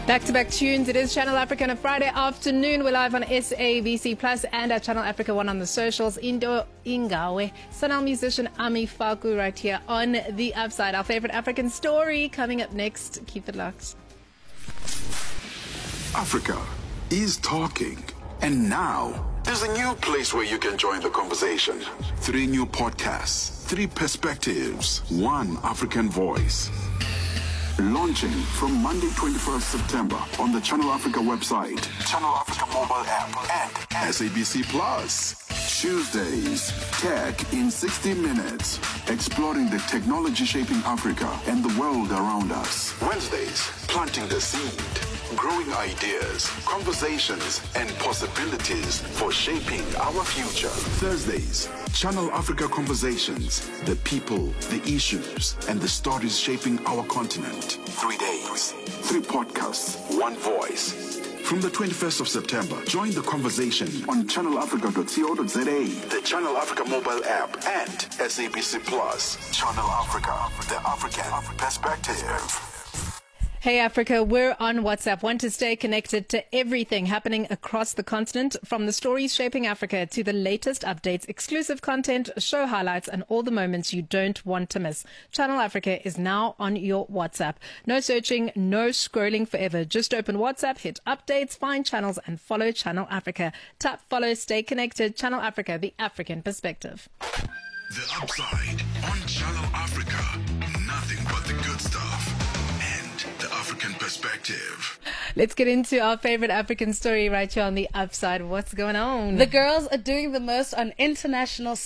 Back-to-back tunes. It is Channel Africa on a Friday afternoon. We're live on SABC Plus and at Channel Africa 1 on the socials. Indo Ingawe, Sanal musician Ami Faku right here on The Upside. Our favorite African story coming up next. Keep it locked. Africa is talking. And now, there's a new place where you can join the conversation. 3 new podcasts, 3 perspectives, 1 African voice. Launching from Monday, 21st September on the Channel Africa website, Channel Africa mobile app, and SABC Plus. Tuesdays, Tech in 60 Minutes, exploring the technology shaping Africa and the world around us. Wednesdays, planting the seed, growing ideas, conversations, and possibilities for shaping our future. Thursdays, Channel Africa Conversations, the people, the issues, and the stories shaping our continent. 3 days, 3 podcasts, 1 voice. From the 21st of September, join the conversation on channelafrica.co.za, the Channel Africa mobile app, and SABC Plus. Channel Africa, the African perspective. Hey Africa, we're on WhatsApp. Want to stay connected to everything happening across the continent, from the stories shaping Africa to the latest updates, exclusive content, show highlights, and all the moments you don't want to miss. Channel Africa is now on your WhatsApp. No searching, no scrolling forever. Just open WhatsApp, hit updates, find channels, and follow Channel Africa. Tap, follow, stay connected. Channel Africa, the African perspective. The Upside on Channel Africa. Nothing but the good stuff. The African perspective. Let's get into our favorite African story right here on The Upside. What's going on? The girls are doing the most on international